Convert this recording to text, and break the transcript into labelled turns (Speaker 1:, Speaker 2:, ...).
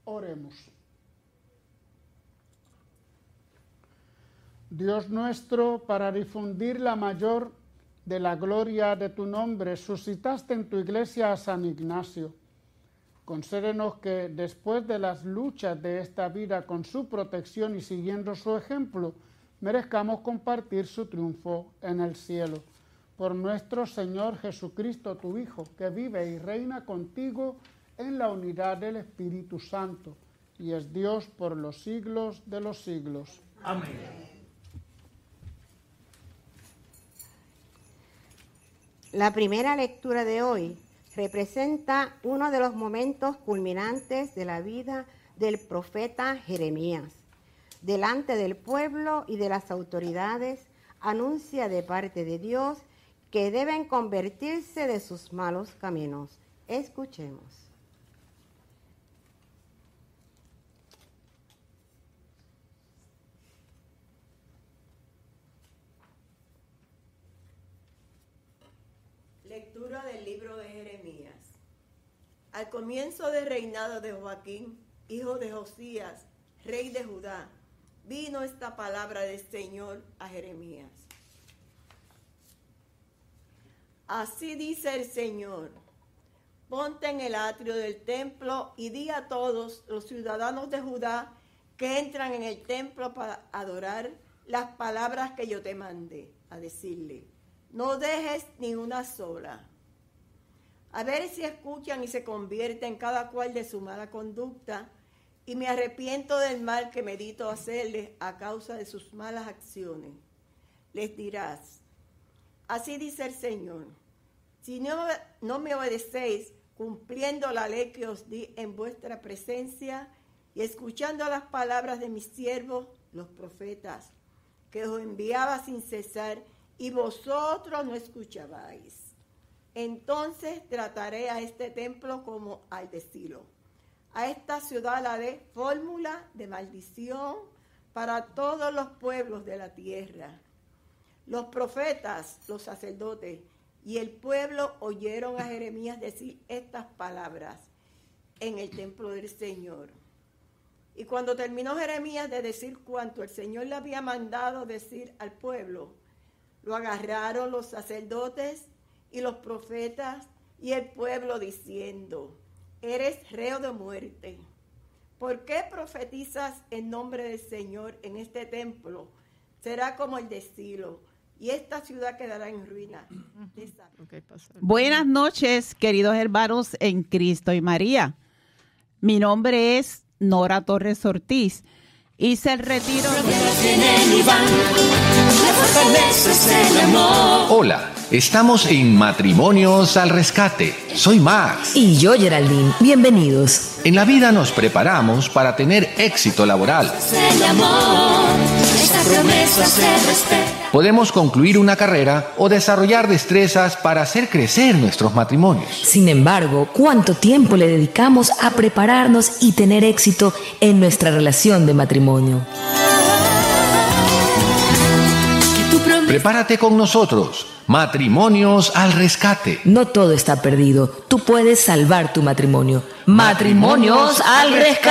Speaker 1: Oremos. Dios nuestro, para difundir la mayor de la gloria de tu nombre, suscitaste en tu iglesia a San Ignacio. Concédenos que, después de las luchas de esta vida, con su protección y siguiendo su ejemplo, merezcamos compartir su triunfo en el cielo. Por nuestro Señor Jesucristo, tu Hijo, que vive y reina contigo en la unidad del Espíritu Santo, y es Dios por los siglos de los siglos.
Speaker 2: Amén.
Speaker 3: La primera lectura de hoy representa uno de los momentos culminantes de la vida del profeta Jeremías. Delante del pueblo y de las autoridades, anuncia de parte de Dios que deben convertirse de sus malos caminos. Escuchemos.
Speaker 4: Lectura del libro de Jeremías. Al comienzo del reinado de Joaquín, hijo de Josías, rey de Judá, vino esta palabra del Señor a Jeremías. Así dice el Señor: ponte en el atrio del templo y di a todos los ciudadanos de Judá que entran en el templo para adorar las palabras que yo te mandé, a decirle: no dejes ni una sola. A ver si escuchan y se convierten cada cual de su mala conducta, y me arrepiento del mal que medito hacerles a causa de sus malas acciones. Les dirás: así dice el Señor, si no me obedecéis cumpliendo la ley que os di en vuestra presencia y escuchando las palabras de mis siervos, los profetas, que os enviaba sin cesar, y vosotros no escuchabais, entonces trataré a este templo como al de Silo. A esta ciudad la haré fórmula de maldición para todos los pueblos de la tierra. Los profetas, los sacerdotes y el pueblo oyeron a Jeremías decir estas palabras en el templo del Señor. Y cuando terminó Jeremías de decir cuanto el Señor le había mandado decir al pueblo, lo agarraron los sacerdotes y los profetas y el pueblo diciendo: eres reo de muerte. ¿Por qué profetizas en nombre del Señor en este templo? Será como el de Silo, y esta ciudad quedará en ruina.
Speaker 5: Buenas noches, queridos hermanos en Cristo y María. Mi nombre es Nora Torres Ortiz. Hice el retiro.
Speaker 6: Hola, estamos en Matrimonios al Rescate. Soy Max.
Speaker 7: Y yo, Geraldine. Bienvenidos.
Speaker 6: En la vida nos preparamos para tener éxito laboral. Podemos concluir una carrera o desarrollar destrezas para hacer crecer nuestros matrimonios.
Speaker 7: Sin embargo, ¿cuánto tiempo le dedicamos a prepararnos y tener éxito en nuestra relación de matrimonio?
Speaker 6: Prepárate con nosotros. Matrimonios al Rescate.
Speaker 7: No todo está perdido. Tú puedes salvar tu matrimonio. Matrimonios al Rescate.